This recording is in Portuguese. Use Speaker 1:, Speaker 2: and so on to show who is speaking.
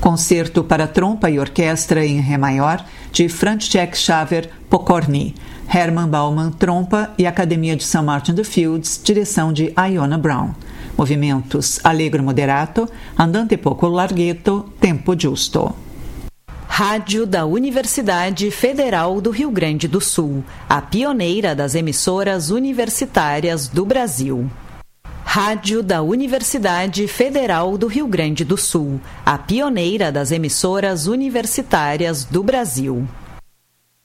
Speaker 1: Concerto para trompa e orquestra em Ré maior, de Franciszek Xaver Pokorny. Hermann Baumann, trompa, e Academia de St. Martin the Fields, direção de Iona Brown. Movimentos allegro moderato, andante poco larghetto, tempo giusto.
Speaker 2: Rádio da Universidade Federal do Rio Grande do Sul, a pioneira das emissoras universitárias do Brasil. Rádio da Universidade Federal do Rio Grande do Sul, a pioneira das emissoras universitárias do Brasil.